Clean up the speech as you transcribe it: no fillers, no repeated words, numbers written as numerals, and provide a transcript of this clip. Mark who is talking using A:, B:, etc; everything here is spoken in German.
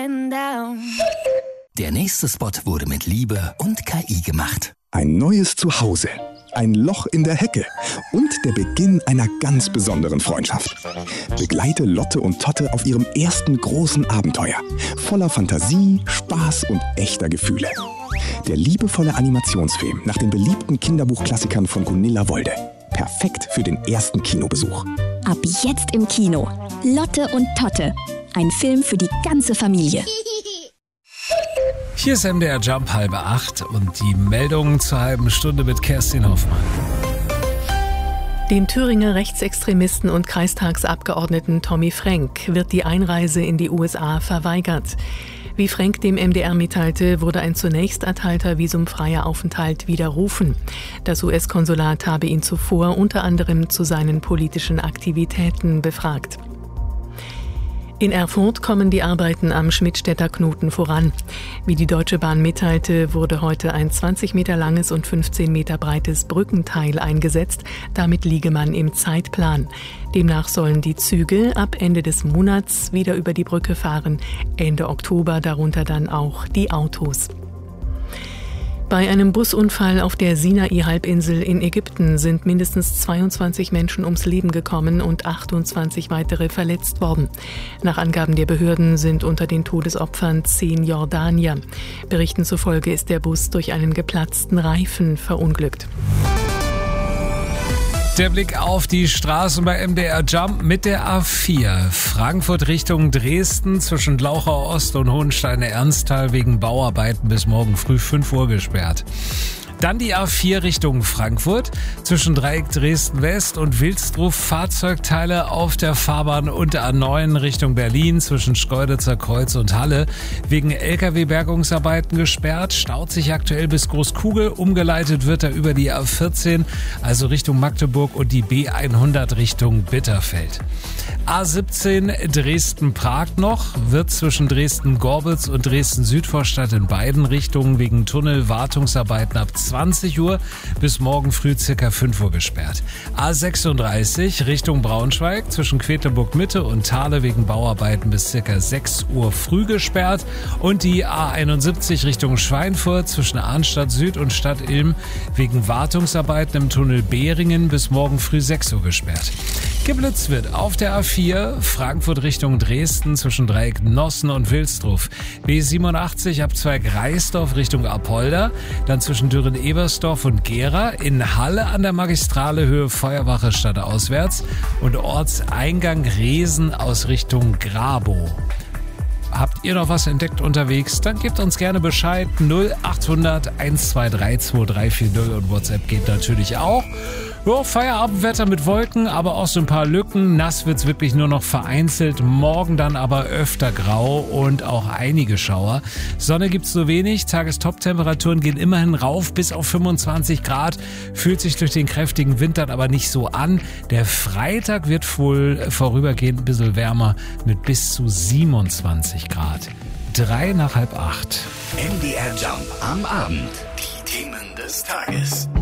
A: Der nächste Spot wurde mit Liebe und KI gemacht.
B: Ein neues Zuhause, ein Loch in der Hecke und der Beginn einer ganz besonderen Freundschaft. Begleite Lotte und Totte auf ihrem ersten großen Abenteuer. Voller Fantasie, Spaß und echter Gefühle. Der liebevolle Animationsfilm nach den beliebten Kinderbuchklassikern von Gunilla Wolde. Perfekt für den ersten Kinobesuch.
C: Ab jetzt im Kino. Lotte und Totte. Ein Film für die ganze Familie.
D: Hier ist MDR Jump 7:30 und die Meldungen zur halben Stunde mit Kerstin Hoffmann.
E: Dem Thüringer Rechtsextremisten und Kreistagsabgeordneten Tommy Frank wird die Einreise in die USA verweigert. Wie Frank dem MDR mitteilte, wurde ein zunächst erteilter visumfreier Aufenthalt widerrufen. Das US-Konsulat habe ihn zuvor unter anderem zu seinen politischen Aktivitäten befragt. In Erfurt kommen die Arbeiten am Schmidtstädter Knoten voran. Wie die Deutsche Bahn mitteilte, wurde heute ein 20 Meter langes und 15 Meter breites Brückenteil eingesetzt. Damit liege man im Zeitplan. Demnach sollen die Züge ab Ende des Monats wieder über die Brücke fahren. Ende Oktober darunter dann auch die Autos. Bei einem Busunfall auf der Sinai-Halbinsel in Ägypten sind mindestens 22 Menschen ums Leben gekommen und 28 weitere verletzt worden. Nach Angaben der Behörden sind unter den Todesopfern 10 Jordanier. Berichten zufolge ist der Bus durch einen geplatzten Reifen verunglückt.
D: Der Blick auf die Straßen bei MDR Jump mit der A4. Frankfurt Richtung Dresden zwischen Glauchau Ost und Hohensteine-Ernsthal wegen Bauarbeiten bis morgen früh 5 Uhr gesperrt. Dann die A4 Richtung Frankfurt zwischen Dreieck Dresden-West und Wilsdruf Fahrzeugteile auf der Fahrbahn und der A9 Richtung Berlin zwischen Schkeuditzer Kreuz und Halle wegen LKW-Bergungsarbeiten gesperrt. Staut sich aktuell bis Großkugel. Umgeleitet wird er über die A14, also Richtung Magdeburg und die B100 Richtung Bitterfeld. A17 Dresden-Prag noch, wird zwischen Dresden-Gorbitz und Dresden-Südvorstadt in beiden Richtungen wegen Tunnelwartungsarbeiten ab 20 Uhr bis morgen früh ca. 5 Uhr gesperrt. A36 Richtung Braunschweig zwischen Quedlinburg-Mitte und Thale wegen Bauarbeiten bis ca. 6 Uhr früh gesperrt und die A71 Richtung Schweinfurt zwischen Arnstadt Süd und Stadt Ilm wegen Wartungsarbeiten im Tunnel Behringen bis morgen früh 6 Uhr gesperrt. Geblitzt wird auf der A4 Frankfurt Richtung Dresden zwischen Dreieck Nossen und Wilsdruf. B87 ab Zweig Reisdorf Richtung Apolda, dann zwischen Dürren-Ebersdorf und Gera, in Halle an der Magistrale Höhe Feuerwache stadtauswärts und Ortseingang Resen aus Richtung Grabow. Habt ihr noch was entdeckt unterwegs? Dann gebt uns gerne Bescheid. 0800 123 2340 und WhatsApp geht natürlich auch. Ja, Feierabendwetter mit Wolken, aber auch so ein paar Lücken. Nass wird's wirklich nur noch vereinzelt. Morgen dann aber öfter grau und auch einige Schauer. Sonne gibt's so wenig. Tagestop-Temperaturen gehen immerhin rauf bis auf 25 Grad. Fühlt sich durch den kräftigen Wind dann aber nicht so an. Der Freitag wird wohl vorübergehend ein bisschen wärmer mit bis zu 27 Grad. 7:55.
A: MDR Jump am Abend. Die Themen des Tages.